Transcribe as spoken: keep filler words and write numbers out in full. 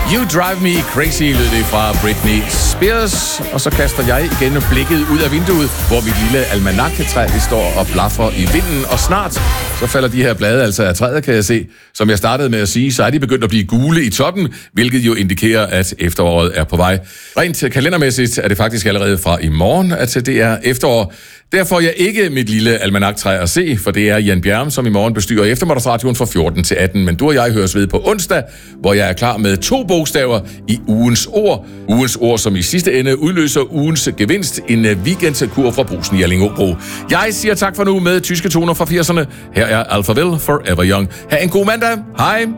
You Drive Me Crazy lød det fra Britney Spears. Og så kaster jeg igen blikket ud af vinduet, hvor mit lille almanakketræ det står og blaffer i vinden. Og snart så falder de her blade altså af træet, kan jeg se. Som jeg startede med at sige, så er de begyndt at blive gule i toppen, hvilket jo indikerer, at efteråret er på vej. Rent kalendermæssigt er det faktisk allerede fra i morgen, at det er efterår. Der får jeg ikke mit lille almanaktræ at se, for det er Jan Bjerm, som i morgen bestyrer eftermiddagsradioen fra fjorten til atten. Men du og jeg høres ved på onsdag, hvor jeg er klar med to bogstaver i ugens ord. Ugens ord, som i sidste ende udløser ugens gevinst, en weekendkur fra Brugsen i Allingåbro. Jeg siger tak for nu med tyske toner fra firserne. Her er Alphaville Forever Young. Ha' en god mandag. Hej.